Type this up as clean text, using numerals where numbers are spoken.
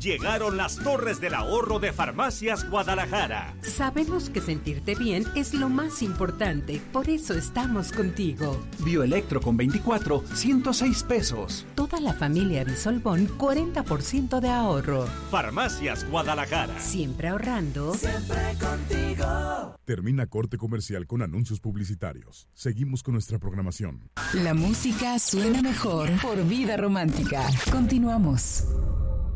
Llegaron las torres del ahorro de Farmacias Guadalajara. Sabemos que sentirte bien es lo más importante, por eso estamos contigo. Bioelectro con 24, 106 pesos. Toda la familia Bisolbón, 40% de ahorro. Farmacias Guadalajara. Siempre ahorrando. Siempre contigo. Termina corte comercial con anuncios publicitarios. Seguimos con nuestra programación. La música suena mejor por Vida Romántica. Continuamos.